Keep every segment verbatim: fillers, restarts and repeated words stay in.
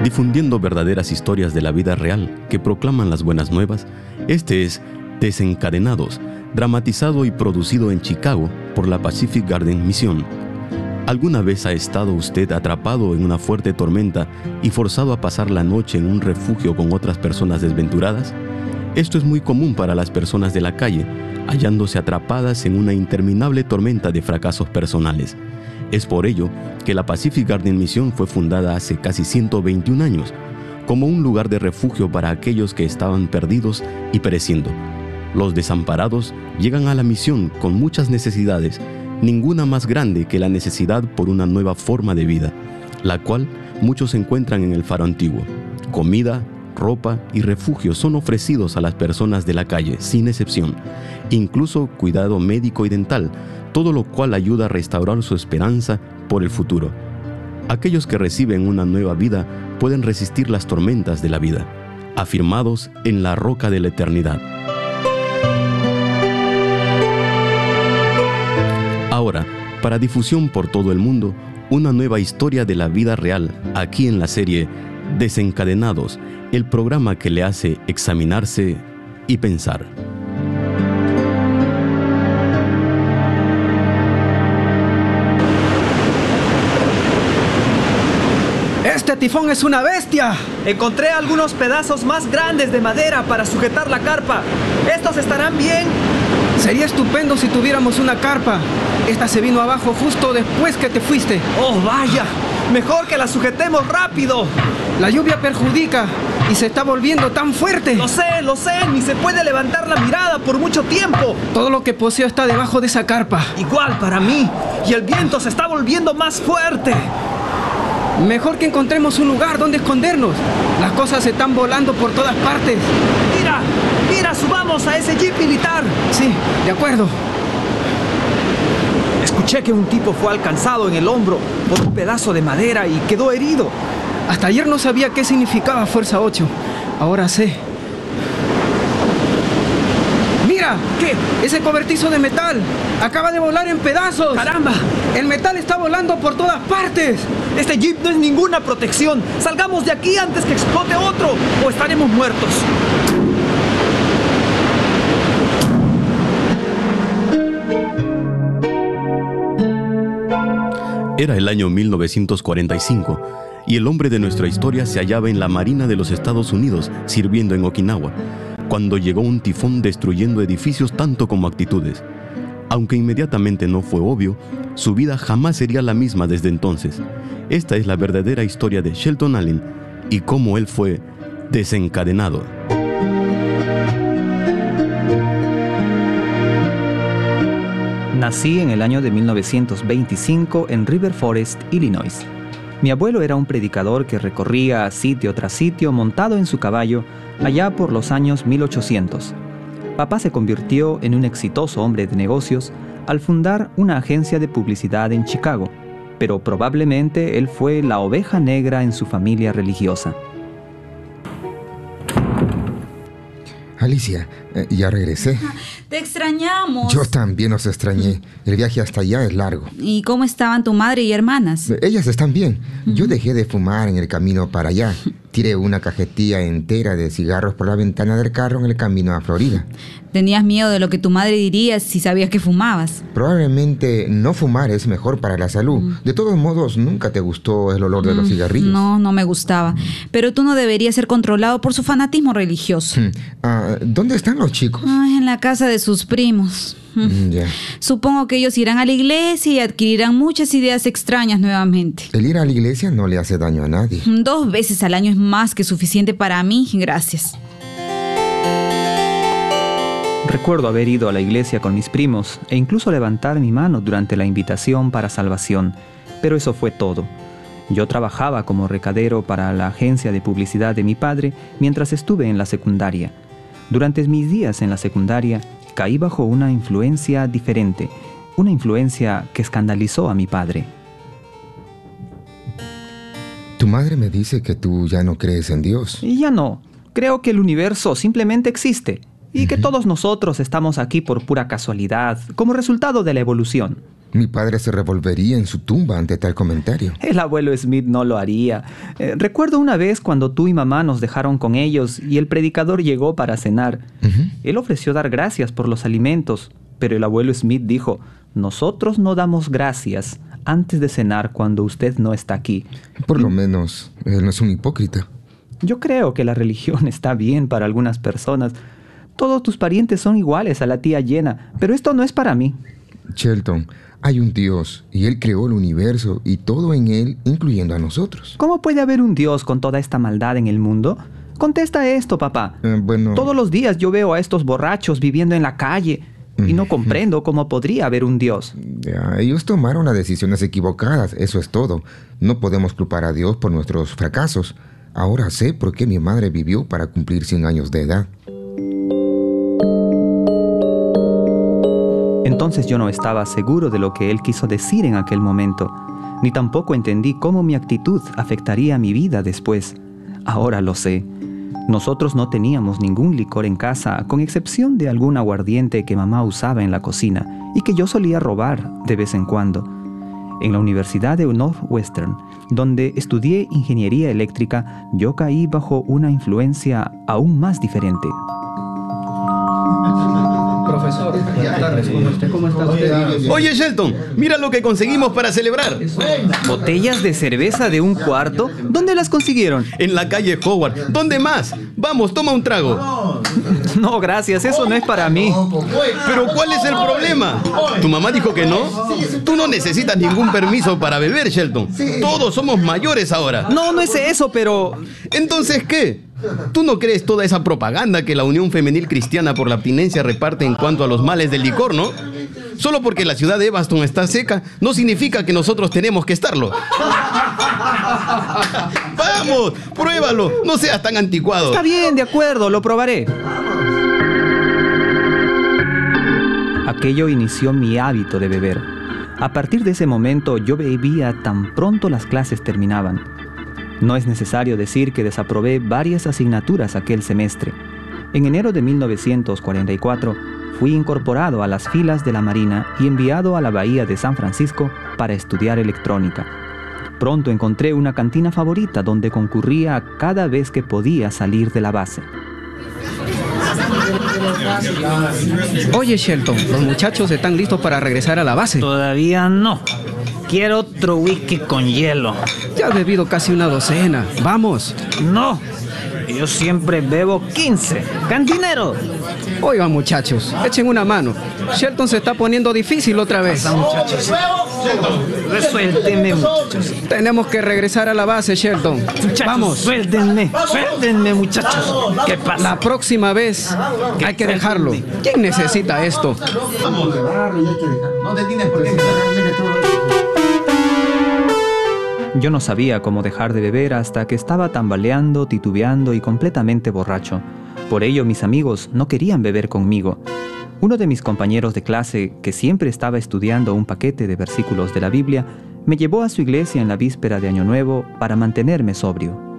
difundiendo verdaderas historias de la vida real que proclaman las buenas nuevas. Este es Desencadenados, dramatizado y producido en Chicago por la Pacific Garden Mission. ¿Alguna vez ha estado usted atrapado en una fuerte tormenta y forzado a pasar la noche en un refugio con otras personas desventuradas? Esto es muy común para las personas de la calle, hallándose atrapadas en una interminable tormenta de fracasos personales. Es por ello que la Pacific Garden Mission fue fundada hace casi ciento veintiún años, como un lugar de refugio para aquellos que estaban perdidos y pereciendo. Los desamparados llegan a la misión con muchas necesidades, ninguna más grande que la necesidad por una nueva forma de vida, la cual muchos encuentran en el faro antiguo. Comida, ropa y refugio son ofrecidos a las personas de la calle, sin excepción. Incluso cuidado médico y dental, todo lo cual ayuda a restaurar su esperanza por el futuro. Aquellos que reciben una nueva vida pueden resistir las tormentas de la vida, afirmados en la roca de la eternidad. Ahora, para difusión por todo el mundo, una nueva historia de la vida real, aquí en la serie Desencadenados, el programa que le hace examinarse y pensar. ¡Este tifón es una bestia! Encontré algunos pedazos más grandes de madera para sujetar la carpa. ¿Estos estarán bien? Sería estupendo si tuviéramos una carpa. Esta se vino abajo justo después que te fuiste. ¡Oh, vaya! Mejor que la sujetemos rápido. La lluvia perjudica y se está volviendo tan fuerte. Lo sé, lo sé. Ni se puede levantar la mirada por mucho tiempo. Todo lo que poseo está debajo de esa carpa. Igual para mí. Y el viento se está volviendo más fuerte. Mejor que encontremos un lugar donde escondernos. Las cosas se están volando por todas partes. Mira, mira, subamos a ese jeep militar. Sí, de acuerdo. Escuché que un tipo fue alcanzado en el hombro por un pedazo de madera y quedó herido. Hasta ayer no sabía qué significaba Fuerza ocho. Ahora sé. ¡Mira! ¿Qué? Ese cobertizo de metal acaba de volar en pedazos. ¡Caramba! El metal está volando por todas partes. Este jeep no es ninguna protección. Salgamos de aquí antes que explote otro o estaremos muertos. Era el año mil novecientos cuarenta y cinco y el hombre de nuestra historia se hallaba en la Marina de los Estados Unidos sirviendo en Okinawa, cuando llegó un tifón destruyendo edificios tanto como actitudes. Aunque inmediatamente no fue obvio, su vida jamás sería la misma desde entonces. Esta es la verdadera historia de Shelton Allen y cómo él fue desencadenado. Nací en el año de mil novecientos veinticinco en River Forest, Illinois. Mi abuelo era un predicador que recorría sitio tras sitio montado en su caballo allá por los años mil ochocientos. Papá se convirtió en un exitoso hombre de negocios al fundar una agencia de publicidad en Chicago, pero probablemente él fue la oveja negra en su familia religiosa. Alicia, eh, ya regresé. Te extrañamos. Yo también os extrañé. El viaje hasta allá es largo. ¿Y cómo estaban tu madre y hermanas? Ellas están bien. Yo dejé de fumar en el camino para allá. Tiré una cajetilla entera de cigarros por la ventana del carro en el camino a Florida. ¿Tenías miedo de lo que tu madre diría si sabías que fumabas? Probablemente no fumar es mejor para la salud. Mm. De todos modos, ¿nunca te gustó el olor de mm. los cigarrillos? No, no me gustaba. Pero tú no deberías ser controlado por su fanatismo religioso. Mm. Ah, ¿dónde están los chicos? Ay, en la casa de sus primos. Mm, yeah. Supongo que ellos irán a la iglesia y adquirirán muchas ideas extrañas nuevamente. El ir a la iglesia no le hace daño a nadie. Dos veces al año es más que suficiente para mí, gracias. Recuerdo haber ido a la iglesia con mis primos e incluso levantar mi mano durante la invitación para salvación, pero eso fue todo. Yo trabajaba como recadero para la agencia de publicidad de mi padre mientras estuve en la secundaria. Durante mis días en la secundaria, caí bajo una influencia diferente, una influencia que escandalizó a mi padre. Tu madre me dice que tú ya no crees en Dios. Y ya no. Creo que el universo simplemente existe y uh-huh. que todos nosotros estamos aquí por pura casualidad, como resultado de la evolución. Mi padre se revolvería en su tumba ante tal comentario. El abuelo Smith no lo haría. Eh, recuerdo una vez cuando tú y mamá nos dejaron con ellos y el predicador llegó para cenar. Uh-huh. Él ofreció dar gracias por los alimentos, pero el abuelo Smith dijo, nosotros no damos gracias antes de cenar cuando usted no está aquí. Por lo menos, él no es un hipócrita. Yo creo que la religión está bien para algunas personas. Todos tus parientes son iguales a la tía Jenna, pero esto no es para mí. Shelton, hay un Dios y Él creó el universo y todo en Él, incluyendo a nosotros. ¿Cómo puede haber un Dios con toda esta maldad en el mundo? Contesta esto, papá. Eh, bueno... Todos los días yo veo a estos borrachos viviendo en la calle y no comprendo cómo podría haber un Dios. Ya, ellos tomaron las decisiones equivocadas, eso es todo. No podemos culpar a Dios por nuestros fracasos. Ahora sé por qué mi madre vivió para cumplir cien años de edad. Entonces yo no estaba seguro de lo que él quiso decir en aquel momento, ni tampoco entendí cómo mi actitud afectaría mi vida después. Ahora lo sé. Nosotros no teníamos ningún licor en casa, con excepción de algún aguardiente que mamá usaba en la cocina y que yo solía robar de vez en cuando. En la Universidad de Northwestern, donde estudié ingeniería eléctrica, yo caí bajo una influencia aún más diferente. Profesor, buenas tardes. ¿Cómo está? ¿Cómo está usted? Oye, Shelton, mira lo que conseguimos para celebrar. ¿Botellas de cerveza de un cuarto? ¿Dónde las consiguieron? En la calle Howard. ¿Dónde más? Vamos, toma un trago. No, gracias, eso no es para mí. ¿Pero cuál es el problema? ¿Tu mamá dijo que no? Tú no necesitas ningún permiso para beber, Shelton. Todos somos mayores ahora. No, no es eso, pero... ¿Entonces qué? ¿Tú no crees toda esa propaganda que la Unión Femenil Cristiana por la Abstinencia reparte en cuanto a los males del licor, no? Solo porque la ciudad de Evanston está seca, no significa que nosotros tenemos que estarlo. ¡Vamos! ¡Pruébalo! No seas tan anticuado. Está bien, de acuerdo, lo probaré. Aquello inició mi hábito de beber. A partir de ese momento yo bebía tan pronto las clases terminaban. No es necesario decir que desaprobé varias asignaturas aquel semestre. En enero de mil novecientos cuarenta y cuatro fui incorporado a las filas de la Marina y enviado a la bahía de San Francisco para estudiar electrónica. Pronto encontré una cantina favorita donde concurría cada vez que podía salir de la base. Oye, Shelton, los muchachos están listos para regresar a la base. Todavía no. Quiero otro whisky con hielo. Ya has bebido casi una docena. ¡Vamos! No, yo siempre bebo quince. ¡Cantinero! Oigan, muchachos, echen una mano. Shelton se está poniendo difícil otra vez. Pasa, muchachos. Resuéltenme, muchachos. Tenemos que regresar a la base, Shelton. Muchachos, vamos. Suéltenme, suéltenme, muchachos. ¿Qué pasa? La próxima vez hay que dejarlo. ¿Quién necesita esto? Vamos. No te tienes por qué quedar. Yo no sabía cómo dejar de beber hasta que estaba tambaleando, titubeando y completamente borracho. Por ello, mis amigos no querían beber conmigo. Uno de mis compañeros de clase, que siempre estaba estudiando un paquete de versículos de la Biblia, me llevó a su iglesia en la víspera de Año Nuevo para mantenerme sobrio.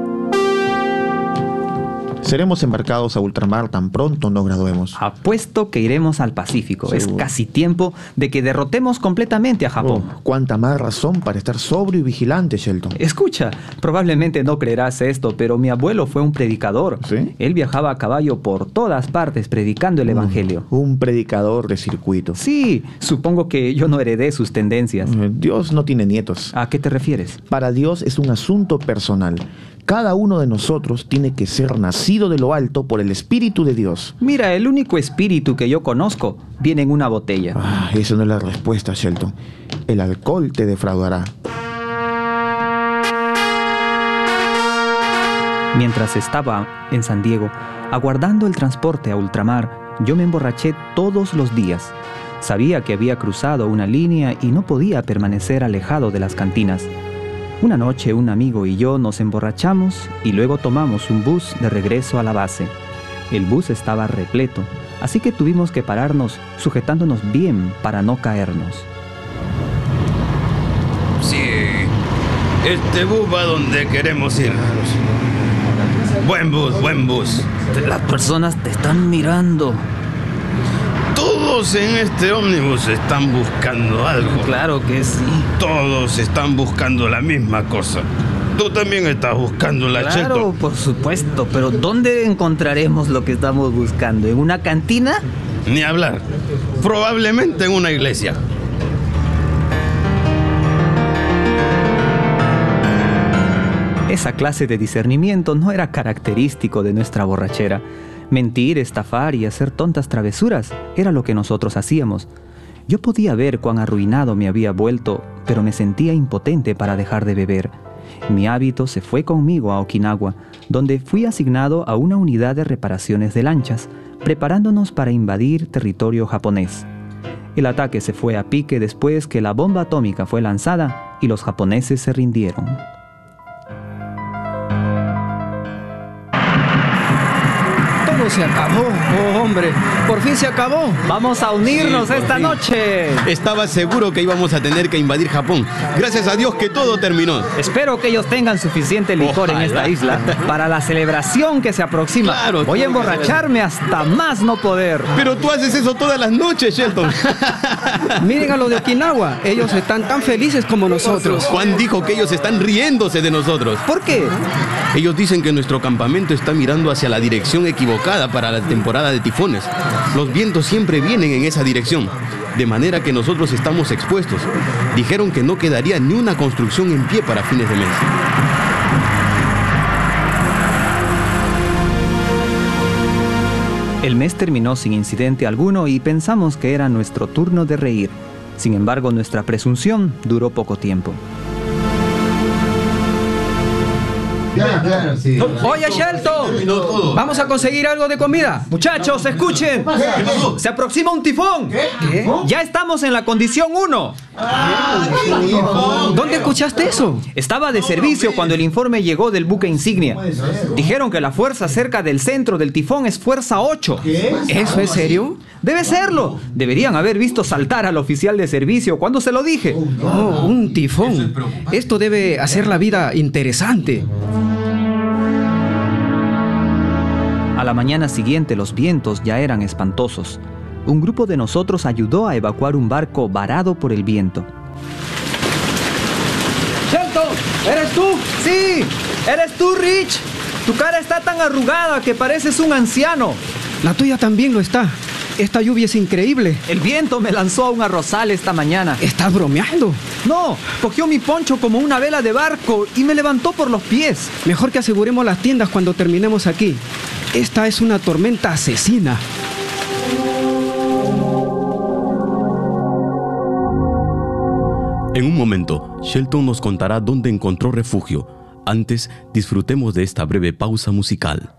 Seremos embarcados a ultramar tan pronto nos graduemos. Apuesto que iremos al Pacífico. Seguro. Es casi tiempo de que derrotemos completamente a Japón. Oh, cuánta más razón para estar sobrio y vigilante, Shelton. Escucha, probablemente no creerás esto, pero mi abuelo fue un predicador. ¿Sí? Él viajaba a caballo por todas partes predicando el evangelio. Uh, un predicador de circuito. Sí, supongo que yo no heredé sus tendencias. Dios no tiene nietos. ¿A qué te refieres? Para Dios es un asunto personal. Cada uno de nosotros tiene que ser nacido de lo alto por el Espíritu de Dios. Mira, el único espíritu que yo conozco viene en una botella. Ah, esa no es la respuesta, Shelton. El alcohol te defraudará. Mientras estaba en San Diego, aguardando el transporte a ultramar, yo me emborraché todos los días. Sabía que había cruzado una línea y no podía permanecer alejado de las cantinas. Una noche un amigo y yo nos emborrachamos y luego tomamos un bus de regreso a la base. El bus estaba repleto, así que tuvimos que pararnos sujetándonos bien para no caernos. Sí, este bus va donde queremos ir. Buen bus, buen bus. Las personas te están mirando. Todo Todos en este ómnibus están buscando algo. Claro que sí. Todos están buscando la misma cosa. Tú también estás buscando la Claro, Shelton. por supuesto, pero ¿dónde encontraremos lo que estamos buscando? ¿En una cantina? Ni hablar. Probablemente en una iglesia. Esa clase de discernimiento no era característico de nuestra borrachera. Mentir, estafar y hacer tontas travesuras era lo que nosotros hacíamos. Yo podía ver cuán arruinado me había vuelto, pero me sentía impotente para dejar de beber. Mi hábito se fue conmigo a Okinawa, donde fui asignado a una unidad de reparaciones de lanchas, preparándonos para invadir territorio japonés. El ataque se fue a pique después que la bomba atómica fue lanzada y los japoneses se rindieron. Todo se acabó. Oh, hombre, por fin se acabó. Vamos a unirnos Sí, por esta fin. noche. Estaba seguro que íbamos a tener que invadir Japón. Gracias a Dios que todo terminó. Espero que ellos tengan suficiente licor Ojalá. en esta isla para la celebración que se aproxima. Claro, Voy a tengo que emborracharme hasta más no poder. Pero tú haces eso todas las noches, Shelton. Miren a los de Okinawa. Ellos están tan felices como nosotros. Juan dijo que ellos están riéndose de nosotros. ¿Por qué? Ellos dicen que nuestro campamento está mirando hacia la dirección equivocada para la temporada de tifones. Los vientos siempre vienen en esa dirección, de manera que nosotros estamos expuestos. Dijeron que no quedaría ni una construcción en pie para fines de mes. El mes terminó sin incidente alguno y pensamos que era nuestro turno de reír. Sin embargo, nuestra presunción duró poco tiempo. Claro, claro, sí. Oye, Shelton, vamos a conseguir algo de comida. Muchachos, escuchen. Se aproxima un tifón. ¿Qué? Ya estamos en la condición uno. ¿Dónde escuchaste eso? Estaba de servicio cuando el informe llegó del buque insignia. Dijeron que la fuerza cerca del centro del tifón es fuerza ocho. ¿Eso es serio? Debe serlo. Deberían haber visto saltar al oficial de servicio cuando se lo dije. Oh, un tifón. Esto debe hacer la vida interesante. A la mañana siguiente los vientos ya eran espantosos. Un grupo de nosotros ayudó a evacuar un barco varado por el viento. Shelton, ¿eres tú? Sí, eres tú, Rich. Tu cara está tan arrugada que pareces un anciano. La tuya también lo está. Esta lluvia es increíble. El viento me lanzó a un arrozal esta mañana. ¿Estás bromeando? No, cogió mi poncho como una vela de barco y me levantó por los pies. Mejor que aseguremos las tiendas cuando terminemos aquí. Esta es una tormenta asesina. En un momento, Shelton nos contará dónde encontró refugio. Antes, disfrutemos de esta breve pausa musical.